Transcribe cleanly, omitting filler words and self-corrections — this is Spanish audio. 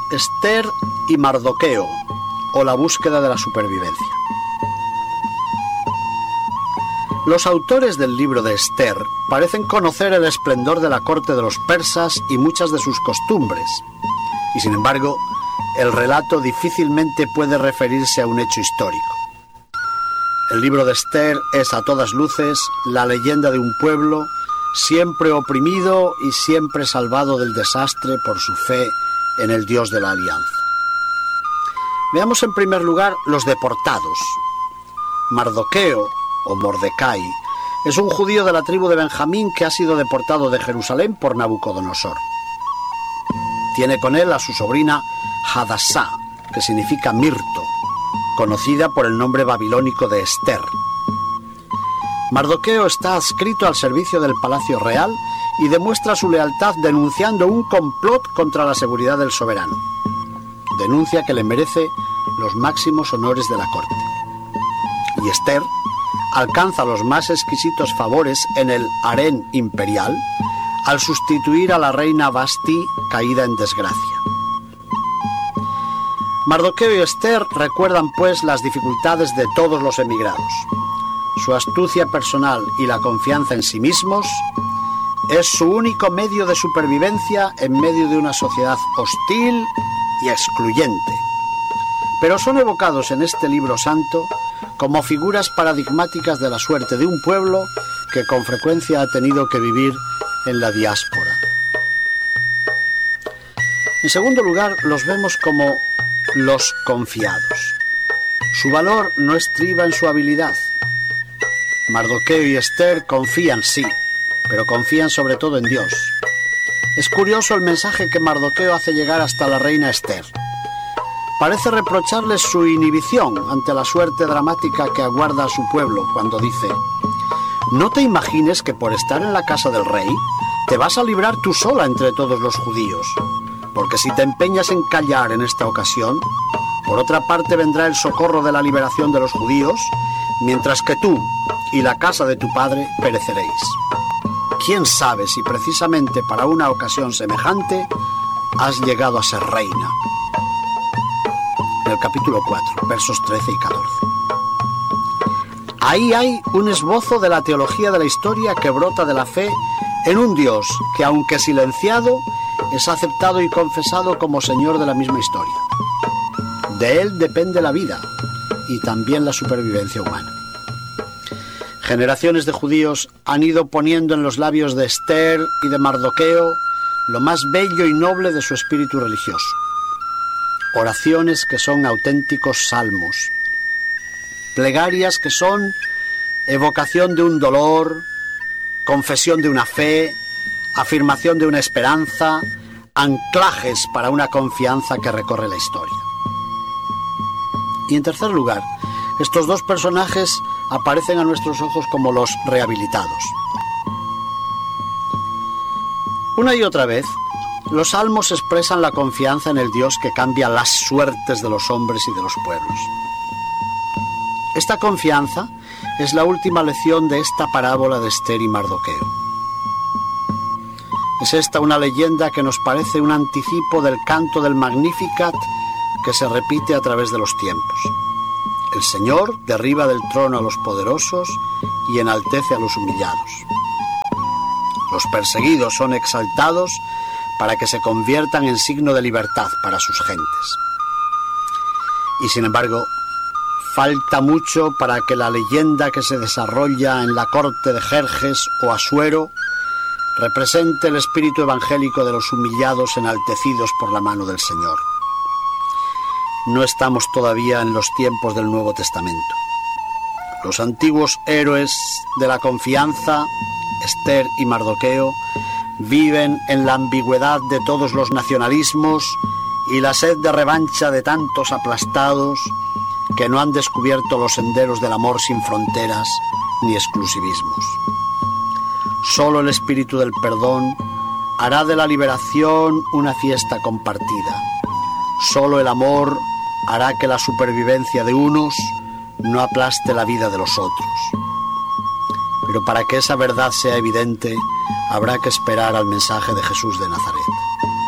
Esther y Mardoqueo, o la búsqueda de la supervivencia. Los autores del libro de Esther parecen conocer el esplendor de la corte de los persas y muchas de sus costumbres, y sin embargo, el relato difícilmente puede referirse a un hecho histórico. El libro de Esther es a todas luces la leyenda de un pueblo siempre oprimido y siempre salvado del desastre por su fe en el Dios de la Alianza. Veamos en primer lugar los deportados. Mardoqueo, o Mordecai, es un judío de la tribu de Benjamín que ha sido deportado de Jerusalén por Nabucodonosor. Tiene con él a su sobrina Hadassá, que significa mirto, conocida por el nombre babilónico de Esther. Mardoqueo está adscrito al servicio del Palacio Real y demuestra su lealtad denunciando un complot contra la seguridad del soberano. Denuncia que le merece los máximos honores de la corte. Y Esther alcanza los más exquisitos favores en el harén imperial al sustituir a la reina Vasti, caída en desgracia. Mardoqueo y Esther recuerdan pues las dificultades de todos los emigrados. Su astucia personal y la confianza en sí mismos es su único medio de supervivencia en medio de una sociedad hostil y excluyente. Pero son evocados en este libro santo como figuras paradigmáticas de la suerte de un pueblo que con frecuencia ha tenido que vivir en la diáspora. En segundo lugar, los vemos como los confiados. Su valor no estriba en su habilidad. Mardoqueo y Esther confían, sí, pero confían sobre todo en Dios. Es curioso el mensaje que Mardoqueo hace llegar hasta la reina Esther. Parece reprocharles su inhibición ante la suerte dramática que aguarda a su pueblo cuando dice: no te imagines que por estar en la casa del rey te vas a librar tú sola entre todos los judíos, porque si te empeñas en callar en esta ocasión, por otra parte vendrá el socorro de la liberación de los judíos, mientras que tú y la casa de tu padre pereceréis. ¿Quién sabe si precisamente para una ocasión semejante has llegado a ser reina? En el capítulo 4, versos 13 y 14. Ahí hay un esbozo de la teología de la historia que brota de la fe en un Dios que, aunque silenciado, es aceptado y confesado como Señor de la misma historia. De Él depende la vida y también la supervivencia humana. Generaciones de judíos han ido poniendo en los labios de Esther y de Mardoqueo lo más bello y noble de su espíritu religioso. Oraciones que son auténticos salmos, plegarias que son evocación de un dolor, confesión de una fe, afirmación de una esperanza, anclajes para una confianza que recorre la historia. Y en tercer lugar, estos dos personajes aparecen a nuestros ojos como los rehabilitados. Una y otra vez, los salmos expresan la confianza en el Dios que cambia las suertes de los hombres y de los pueblos. Esta confianza es la última lección de esta parábola de Esther y Mardoqueo. Es esta una leyenda que nos parece un anticipo del canto del Magnificat que se repite a través de los tiempos. El Señor derriba del trono a los poderosos y enaltece a los humillados. Los perseguidos son exaltados para que se conviertan en signo de libertad para sus gentes. Y sin embargo, falta mucho para que la leyenda que se desarrolla en la corte de Jerjes o Asuero represente el espíritu evangélico de los humillados enaltecidos por la mano del Señor. No estamos todavía en los tiempos del Nuevo Testamento. Los antiguos héroes de la confianza, Esther y Mardoqueo, viven en la ambigüedad de todos los nacionalismos y la sed de revancha de tantos aplastados que no han descubierto los senderos del amor sin fronteras ni exclusivismos. Solo el espíritu del perdón hará de la liberación una fiesta compartida. Solo el amor hará que la supervivencia de unos no aplaste la vida de los otros. Pero para que esa verdad sea evidente, habrá que esperar al mensaje de Jesús de Nazaret.